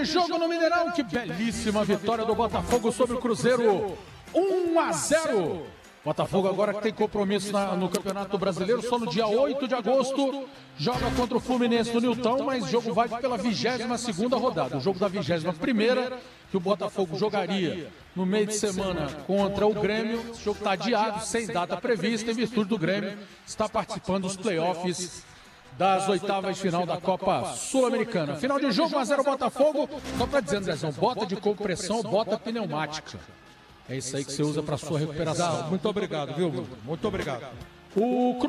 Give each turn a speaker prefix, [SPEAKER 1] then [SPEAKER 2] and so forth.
[SPEAKER 1] jogo no Mineirão. Que belíssima vitória do Botafogo sobre o Cruzeiro. 1-0. Botafogo agora que tem compromisso no Campeonato Brasileiro, só no dia 8 de agosto, joga contra o Fluminense no Nilton, mas o jogo vai pela 22ª rodada. O jogo da 21ª, que o Botafogo jogaria no meio de semana contra o Grêmio. Esse jogo está adiado, sem data prevista, em virtude do Grêmio estar participando dos playoffs das oitavas de final da Copa Sul-Americana. Final de jogo, 1-0 Botafogo. Só para dizer, Andrezão, bota de compressão, bota pneumática. É isso aí que você usa para sua recuperação.
[SPEAKER 2] Muito obrigado, viu? Muito obrigado.